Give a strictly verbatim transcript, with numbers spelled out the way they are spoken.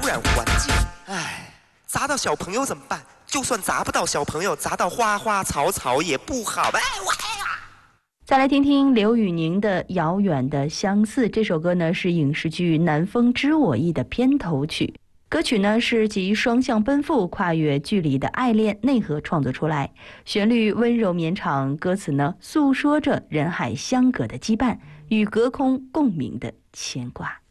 染环境。唉，砸到小朋友怎么办？就算砸不到小朋友，砸到花花草草也不好。哎，我嘿啊！ 再来听听刘宇宁的《遥远的相似》，这首歌呢是影视剧《南风知我意》的片头曲。歌曲呢是集双向奔赴、跨越距离的爱恋内核创作出来，旋律温柔绵长，歌词呢诉说着人海相隔的羁绊与隔空共鸣的牵挂。